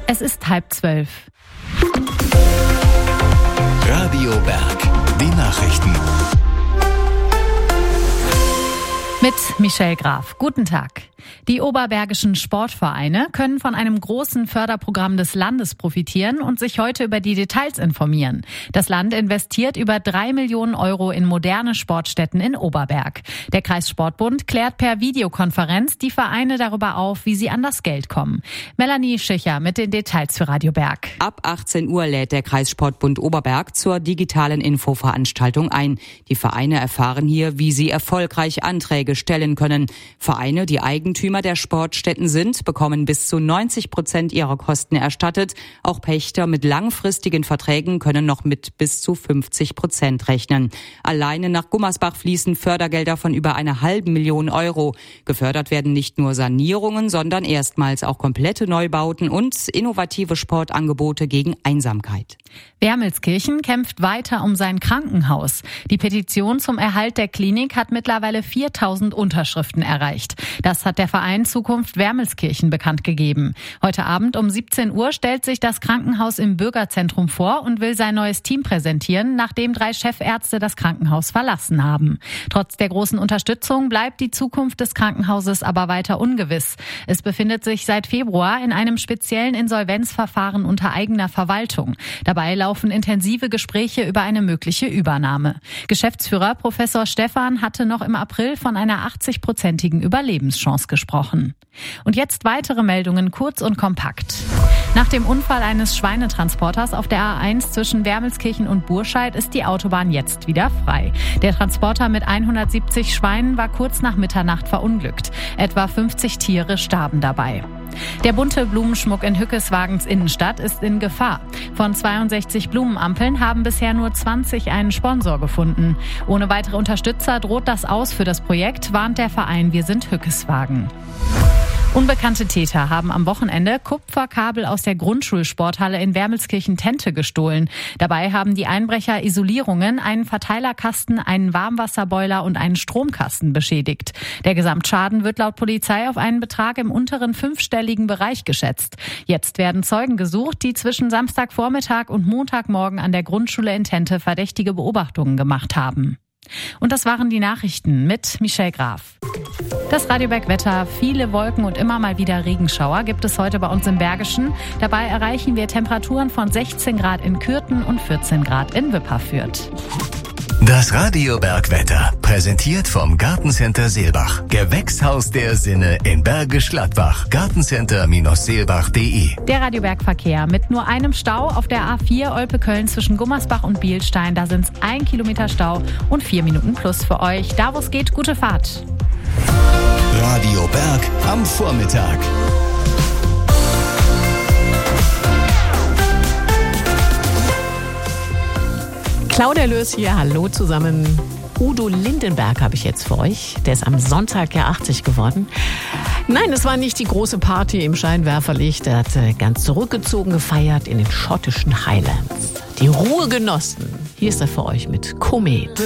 Es ist 11:30. Radio Berg, die Nachrichten. Mit Michelle Graf. Guten Tag. Die oberbergischen Sportvereine können von einem großen Förderprogramm des Landes profitieren und sich heute über die Details informieren. Das Land investiert über 3 Millionen Euro in moderne Sportstätten in Oberberg. Der Kreissportbund klärt per Videokonferenz die Vereine darüber auf, wie sie an das Geld kommen. Melanie Schicher mit den Details für Radio Berg. Ab 18 Uhr lädt der Kreissportbund Oberberg zur digitalen Infoveranstaltung ein. Die Vereine erfahren hier, wie sie erfolgreich Anträge stellen können. Vereine, die Eigentümer der Sportstätten sind, bekommen bis zu 90% ihrer Kosten erstattet. Auch Pächter mit langfristigen Verträgen können noch mit bis zu 50% rechnen. Alleine nach Gummersbach fließen Fördergelder von über 1,5 Million Euro. Gefördert werden nicht nur Sanierungen, sondern erstmals auch komplette Neubauten und innovative Sportangebote gegen Einsamkeit. Wermelskirchen kämpft weiter um sein Krankenhaus. Die Petition zum Erhalt der Klinik hat mittlerweile 4.000 Unterschriften erreicht. Das hat der Verein Zukunft Wermelskirchen bekannt gegeben. Heute Abend um 17 Uhr stellt sich das Krankenhaus im Bürgerzentrum vor und will sein neues Team präsentieren, nachdem 3 Chefärzte das Krankenhaus verlassen haben. Trotz der großen Unterstützung bleibt die Zukunft des Krankenhauses aber weiter ungewiss. Es befindet sich seit Februar in einem speziellen Insolvenzverfahren unter eigener Verwaltung. Dabei laufen intensive Gespräche über eine mögliche Übernahme. Geschäftsführer Professor Stephan hatte noch im April von einer 80-prozentigen Überlebenschance gesprochen. Und jetzt weitere Meldungen kurz und kompakt. Nach dem Unfall eines Schweinetransporters auf der A1 zwischen Wermelskirchen und Burscheid ist die Autobahn jetzt wieder frei. Der Transporter mit 170 Schweinen war kurz nach Mitternacht verunglückt. Etwa 50 Tiere starben dabei. Der bunte Blumenschmuck in Hückeswagens Innenstadt ist in Gefahr. Von 62 Blumenampeln haben bisher nur 20 einen Sponsor gefunden. Ohne weitere Unterstützer droht das aus für das Projekt, warnt der Verein Wir sind Hückeswagen. Unbekannte Täter haben am Wochenende Kupferkabel aus der Grundschulsporthalle in Wermelskirchen-Tente gestohlen. Dabei haben die Einbrecher Isolierungen, einen Verteilerkasten, einen Warmwasserboiler und einen Stromkasten beschädigt. Der Gesamtschaden wird laut Polizei auf einen Betrag im unteren 5-stelligen Bereich geschätzt. Jetzt werden Zeugen gesucht, die zwischen Samstagvormittag und Montagmorgen an der Grundschule in Tente verdächtige Beobachtungen gemacht haben. Und das waren die Nachrichten mit Michelle Graf. Das Radio Berg Wetter, viele Wolken und immer mal wieder Regenschauer gibt es heute bei uns im Bergischen. Dabei erreichen wir Temperaturen von 16 Grad in Kürten und 14 Grad in Wipperfürth. Das Radio Berg Wetter, präsentiert vom Gartencenter Seelbach. Gewächshaus der Sinne in Bergisch Gladbach. Gartencenter-seelbach.de. Der Radio Berg Verkehr mit nur einem Stau auf der A4 Olpe-Köln zwischen Gummersbach und Bielstein. Da sind es 1 Kilometer Stau und 4 Minuten plus für euch. Da wo es geht, gute Fahrt. Radio Berg am Vormittag. Claudia Löß hier, hallo zusammen. Udo Lindenberg habe ich jetzt für euch. Der ist am Sonntag ja 80 geworden. Nein, es war nicht die große Party im Scheinwerferlicht. Er hat ganz zurückgezogen gefeiert in den schottischen Highlands. Die Ruhe genossen. Hier ist er für euch mit Komet.